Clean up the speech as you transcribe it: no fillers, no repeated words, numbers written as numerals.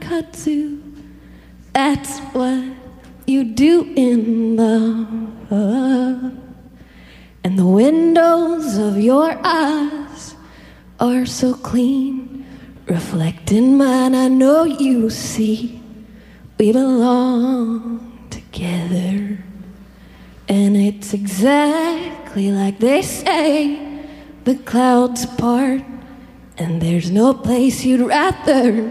kudzu. That's what you do in love. And the windows of your eyes are so clean, reflecting mine. I know you see we belong together. And it's exactly like they say, the clouds part, and there's no place you'd rather